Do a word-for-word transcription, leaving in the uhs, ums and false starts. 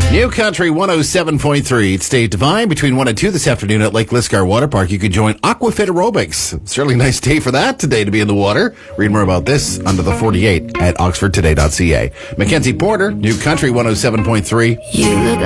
New Country one oh seven point three. It's Dave Devine between one and two this afternoon at Lake Liscar Water Park. You can join Aquafit Aerobics. It's a really nice day for that today to be in the water. Read more about this under the forty-eight at oxford today dot c a. Mackenzie Porter, New Country one oh seven point three. You look